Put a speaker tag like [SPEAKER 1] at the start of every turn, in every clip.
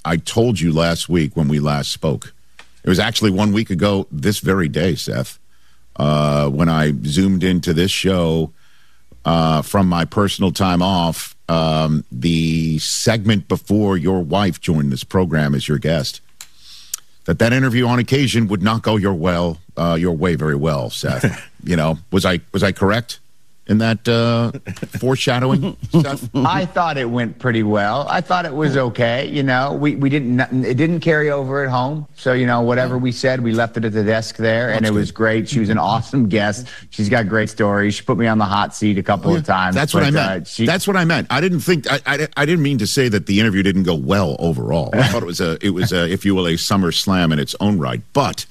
[SPEAKER 1] I told you last week when we last spoke. It was actually 1 week ago this very day, Seth, when I zoomed into this show from my personal time off, the segment before your wife joined this program as your guest, that interview on occasion would not go your way very well, Seth. Was I correct in that foreshadowing, Seth?
[SPEAKER 2] I thought it went pretty well. I thought it was okay. It didn't carry over at home. So, whatever we said, we left it at the desk there, and it was great. She was an awesome guest. She's got great stories. She put me on the hot seat a couple of times.
[SPEAKER 1] That's what I meant. That's what I meant. I didn't mean to say that the interview didn't go well overall. I thought it was if you will, a SummerSlam in its own right. But,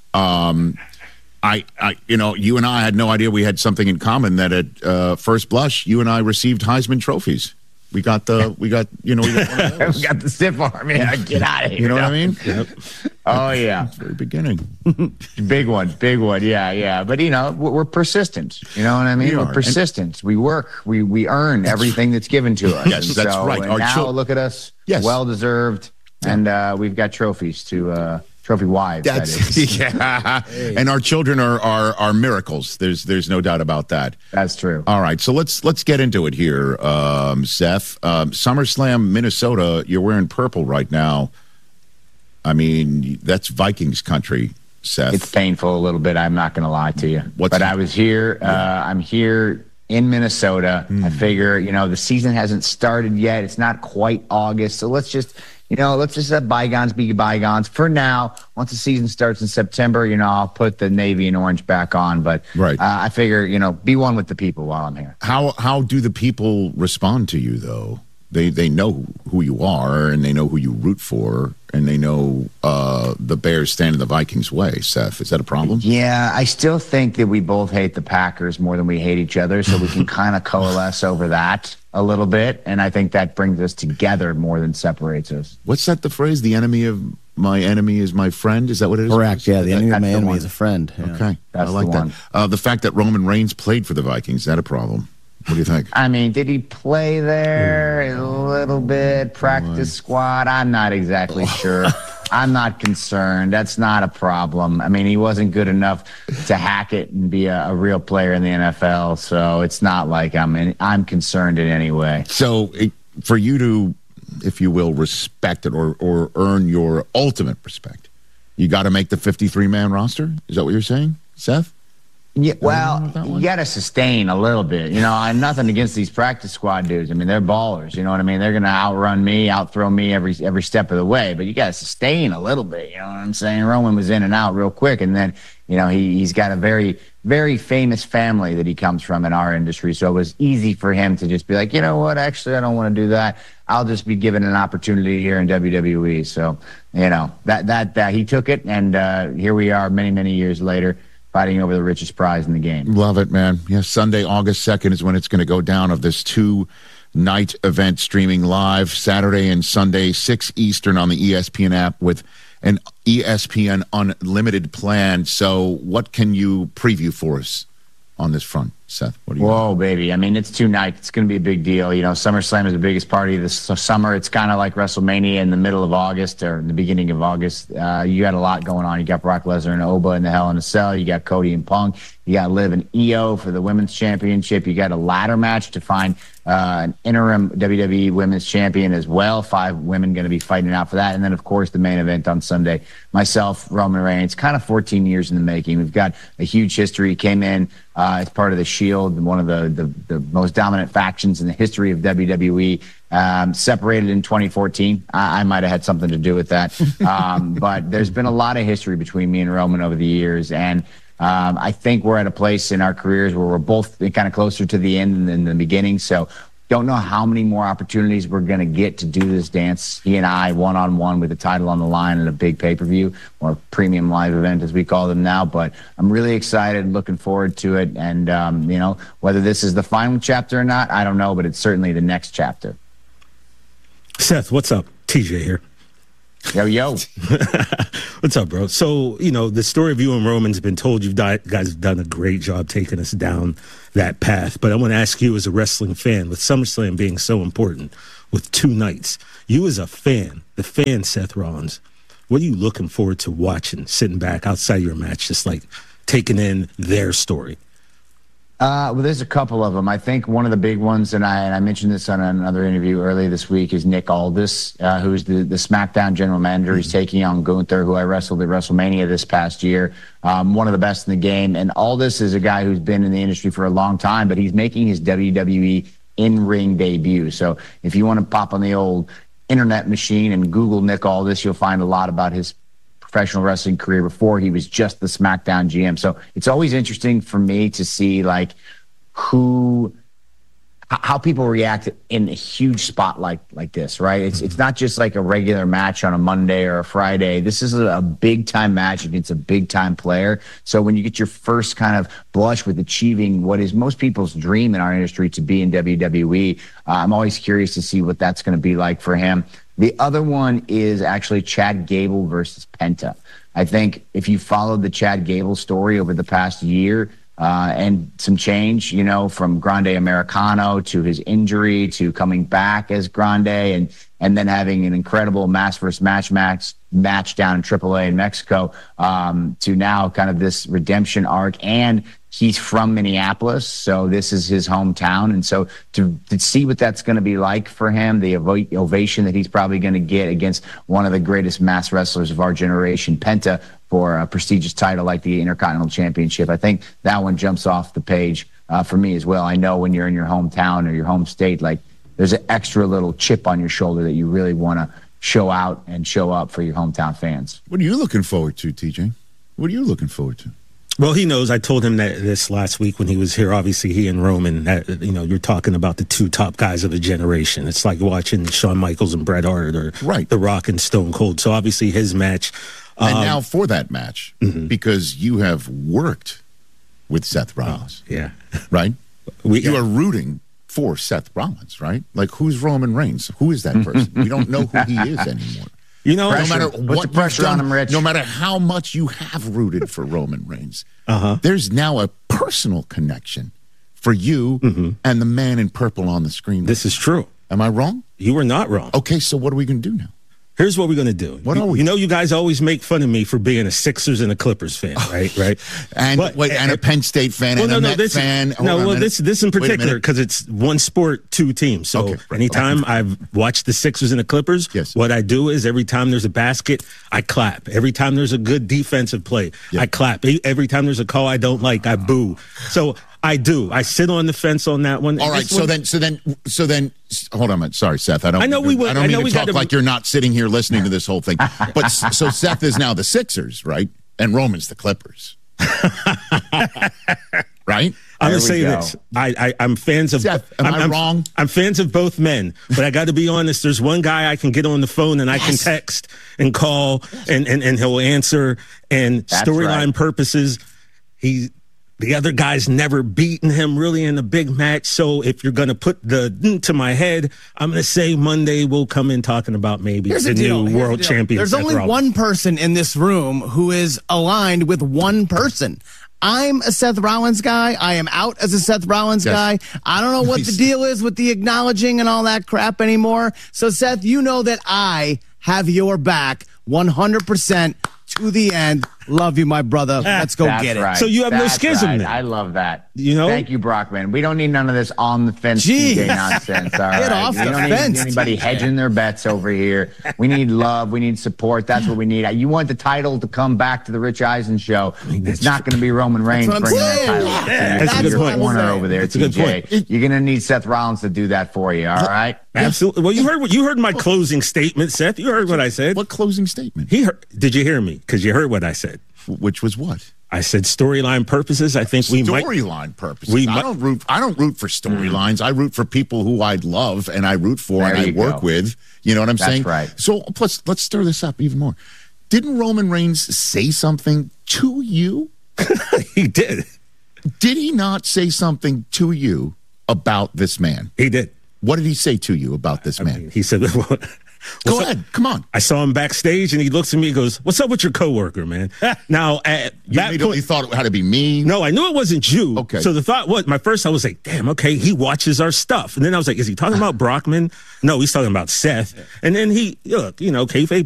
[SPEAKER 1] you and I had no idea we had something in common, that at first blush, you and I received Heisman trophies. We got one of those.
[SPEAKER 2] We got the stiff arm. Yeah, get out of here.
[SPEAKER 1] You know what I mean? Yep.
[SPEAKER 2] Oh, yeah.
[SPEAKER 1] Very beginning.
[SPEAKER 2] Big one. Yeah. But, we're persistent. You know what I mean? We're persistent. We work. We earn everything that's given to us.
[SPEAKER 1] Yes, that's right.
[SPEAKER 2] And now look at us. Yes. Well-deserved. Yeah. And we've got trophies to... Trophy wives, that is.
[SPEAKER 1] Yeah. Hey. And our children are miracles. There's no doubt about that.
[SPEAKER 2] That's true.
[SPEAKER 1] All right, so let's get into it here, Seth. SummerSlam, Minnesota. You're wearing purple right now. I mean, that's Vikings country, Seth.
[SPEAKER 2] It's painful a little bit. I'm not going to lie to you. I was here. I'm here in Minnesota. I figure, the season hasn't started yet. It's not quite August, so let's just let bygones be bygones. For now, once the season starts in September, I'll put the navy and orange back on. But I figure, be one with the people while I'm here.
[SPEAKER 1] How do the people respond to you, though? They know who you are, and they know who you root for, and they know the Bears stand in the Vikings' way. Seth, is that a problem?
[SPEAKER 2] Yeah, I still think that we both hate the Packers more than we hate each other, so we can kind of coalesce over that a little bit, and I think that brings us together more than separates us.
[SPEAKER 1] What's that, the phrase? The enemy of my enemy is my friend? Is that what it is?
[SPEAKER 3] Correct, yeah. The enemy of my enemy is a friend. Yeah.
[SPEAKER 1] Okay,
[SPEAKER 2] that's
[SPEAKER 1] I like that. The fact that Roman Reigns played for the Vikings, is that a problem? What do you think?
[SPEAKER 2] I mean, did he play there a little bit? Practice squad? I'm not exactly sure. I'm not concerned. That's not a problem. I mean, he wasn't good enough to hack it and be a real player in the NFL, so it's not like I'm concerned in any way.
[SPEAKER 1] So for you to, if you will, respect it or earn your ultimate respect, you got to make the 53-man roster? Is that what you're saying, Seth?
[SPEAKER 2] Yeah, well, you got to sustain a little bit. I'm nothing against these practice squad dudes. I mean, they're ballers. You know what I mean? They're going to outrun me, outthrow me every step of the way. But you got to sustain a little bit. You know what I'm saying? Roman was in and out real quick. And then, he's got a very, very famous family that he comes from in our industry. So it was easy for him to just be like, you know what? Actually, I don't want to do that. I'll just be given an opportunity here in WWE. So, that he took it. And here we are many, many years later, fighting over the richest prize in the game.
[SPEAKER 1] Love it, man. Yes, Sunday, August 2nd is when it's going to go down, of this 2-night event streaming live, Saturday and Sunday, 6 Eastern on the ESPN app with an ESPN Unlimited plan. So what can you preview for us on this front, Seth? What do you
[SPEAKER 2] Whoa, baby. I mean, it's 2 nights. It's going to be a big deal. SummerSlam is the biggest party this summer. It's kind of like WrestleMania in the middle of August or in the beginning of August. You got a lot going on. You got Brock Lesnar and Oba in the Hell in a Cell. You got Cody and Punk. You got Liv and Io for the Women's Championship. You got a ladder match to find an interim WWE Women's Champion as well. 5 women going to be fighting out for that. And then, of course, the main event on Sunday. Myself, Roman Reigns, kind of 14 years in the making. We've got a huge history. Came in as part of the Shield, one of the most dominant factions in the history of WWE. Separated in 2014. I might have had something to do with that. But there's been a lot of history between me and Roman over the years. And I think we're at a place in our careers where we're both kind of closer to the end than the beginning. So don't know how many more opportunities we're going to get to do this dance. He and I, one-on-one with the title on the line in a big pay-per-view or premium live event, as we call them now. But I'm really excited, looking forward to it. And, whether this is the final chapter or not, I don't know, but it's certainly the next chapter.
[SPEAKER 4] Seth, what's up? TJ here.
[SPEAKER 2] Yo.
[SPEAKER 4] What's up, bro? So, the story of you and Roman's been told. You guys have done a great job taking us down that path. But I want to ask you, as a wrestling fan, with SummerSlam being so important, with 2 nights, you as a fan, the fan, Seth Rollins, what are you looking forward to watching, sitting back outside your match, just like taking in their story?
[SPEAKER 2] Well, there's a couple of them. I think one of the big ones, and I mentioned this on another interview earlier this week, is Nick Aldis, who's the SmackDown general manager. He's taking on Gunther, who I wrestled at WrestleMania this past year. One of the best in the game. And Aldis is a guy who's been in the industry for a long time, but he's making his WWE in-ring debut. So if you want to pop on the old internet machine and Google Nick Aldis, you'll find a lot about his professional wrestling career before he was just the SmackDown GM. So it's always interesting for me to see like how people react in a huge spot like this, right? It's not just like a regular match on a Monday or a Friday. This is a big time match against a big time player. So when you get your first kind of blush with achieving what is most people's dream in our industry to be in WWE, I'm always curious to see what that's going to be like for him. The other one is actually Chad Gable versus Penta. I think if you followed the Chad Gable story over the past year, and some change, you know, from Grande Americano to his injury to coming back as Grande and then having an incredible match versus match down in AAA in Mexico, to now kind of this redemption arc. And he's from Minneapolis, so this is his hometown. And so to see what that's going to be like for him, the ovation that he's probably going to get against one of the greatest mass wrestlers of our generation, Penta, for a prestigious title like the Intercontinental Championship, I think that one jumps off the page for me as well. I know when you're in your hometown or your home state, like there's an extra little chip on your shoulder that you really want to show out and show up for your hometown fans.
[SPEAKER 1] What are you looking forward to, TJ? What are you looking forward to?
[SPEAKER 4] Well, he knows. I told him that this last week when he was here. Obviously, he and Roman, that, you know, you're talking about the two top guys of a generation. It's like watching Shawn Michaels and Bret Hart or The Rock and Stone Cold. So obviously his match.
[SPEAKER 1] And now for that match, because you have worked with Seth Rollins.
[SPEAKER 4] Yeah.
[SPEAKER 1] Right? You are rooting for Seth Rollins, right? Like, who's Roman Reigns? Who is that person? We don't know who he is anymore.
[SPEAKER 4] You know,
[SPEAKER 2] no matter what pressure on him, Rich.
[SPEAKER 1] No matter how much you have rooted for Roman Reigns, there's now a personal connection for you and the man in purple on the screen.
[SPEAKER 4] This is true.
[SPEAKER 1] Am I wrong?
[SPEAKER 4] You are not wrong.
[SPEAKER 1] Okay, so what are we going to do now?
[SPEAKER 4] Here's what we're going to do.
[SPEAKER 1] What are we?
[SPEAKER 4] You know, you guys always make fun of me for being a Sixers and a Clippers fan, right? Right.
[SPEAKER 1] And and a Penn State fan and a Met fan.
[SPEAKER 4] This in particular, because it's one sport, two teams. So anytime I've watched the Sixers and the Clippers, what I do is every time there's a basket, I clap. Every time there's a good defensive play, I clap. Every time there's a call I don't like, I boo. So I do. I sit on the fence on that one.
[SPEAKER 1] All right. So then, hold on a minute. Sorry, Seth. I don't mean to talk like you're not sitting here listening to this whole thing. But so Seth is now the Sixers, right? And Roman's the Clippers. Right?
[SPEAKER 4] I'm going to say this. I'm fans of...
[SPEAKER 1] Seth, am I wrong?
[SPEAKER 4] I'm fans of both men, but I got to be honest. There's one guy I can get on the phone and I can text and call and he'll answer. And storyline purposes, the other guy's never beaten him really in a big match. So if you're going to put the to my head, I'm going to say Monday we'll come in talking about maybe the new world champion.
[SPEAKER 3] There's only one person in this room who is aligned with one person. I'm a Seth Rollins guy. I am out as a Seth Rollins guy. I don't know what the deal is with the acknowledging and all that crap anymore. So, Seth, you know that I have your back 100% to the end. Love you, my brother. Let's go get it.
[SPEAKER 2] Right.
[SPEAKER 4] So you have no schism then.
[SPEAKER 2] I love that.
[SPEAKER 4] You know?
[SPEAKER 2] Thank you, Brockman. We don't need none of this on the fence TJ nonsense. All right.
[SPEAKER 3] Get off the fence.
[SPEAKER 2] We don't need anybody hedging their bets over here. We need love. We need support. That's what we need. You want the title to come back to the Rich Eisen show. It's not going to be Roman Reigns bringing that title.
[SPEAKER 4] That's a good point.
[SPEAKER 2] Corner over there, TJ. You're going to need Seth Rollins to do that for you. All right.
[SPEAKER 4] Absolutely. Well, you heard my closing statement, Seth. You heard what I said.
[SPEAKER 1] What closing statement?
[SPEAKER 4] Did you hear me? Because you heard what I said.
[SPEAKER 1] Which was what?
[SPEAKER 4] I said storyline purposes. I think we might
[SPEAKER 1] storyline purposes. I don't root for storylines. I root for people who I love and I root for and I work with. You know what I'm saying?
[SPEAKER 2] Right.
[SPEAKER 1] So plus, let's stir this up even more. Didn't Roman Reigns say something to you?
[SPEAKER 4] He did.
[SPEAKER 1] Did he not say something to you about this man?
[SPEAKER 4] He did.
[SPEAKER 1] What did he say to you about this man?
[SPEAKER 4] He said,
[SPEAKER 1] Go ahead. Come on.
[SPEAKER 4] I saw him backstage, and he looks at me and goes, "What's up with your coworker, man?" Now, at
[SPEAKER 1] you immediately thought it had to be me?
[SPEAKER 4] No, I knew it wasn't you.
[SPEAKER 1] Okay.
[SPEAKER 4] So the thought was, I was like, damn, okay, he watches our stuff. And then I was like, is he talking about Brockman? No, he's talking about Seth. And then he, look, kayfabe